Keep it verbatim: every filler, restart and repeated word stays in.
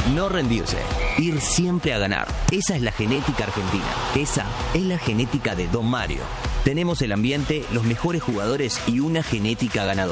No rendirse, ir siempre a ganar. Esa es la genética argentina. Esa es la genética de Don Mario. Tenemos el ambiente, los mejores jugadores y una genética ganadora.